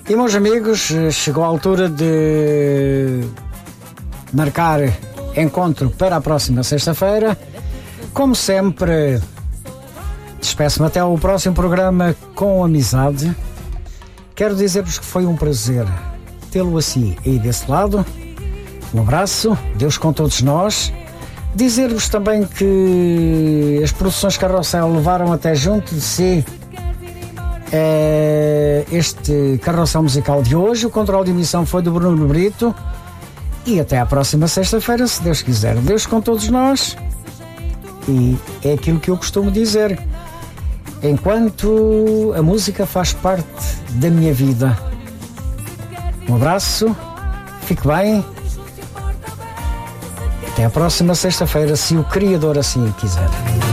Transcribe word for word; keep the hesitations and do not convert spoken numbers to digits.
E, meus amigos, chegou a altura de marcar encontro para a próxima sexta-feira. Como sempre, despeço-me até ao próximo programa com amizade. Quero dizer-vos que foi um prazer tê-lo assim aí desse lado. Um abraço, Deus com todos nós. Dizer-vos também que as produções Carrossel levaram até junto de si é, este Carrossel musical de hoje. O controle de emissão foi do Bruno Brito. E até à próxima sexta-feira, se Deus quiser. Deus com todos nós. E é aquilo que eu costumo dizer: enquanto a música faz parte da minha vida. Um abraço, fique bem. Até à próxima sexta-feira, se o Criador assim quiser.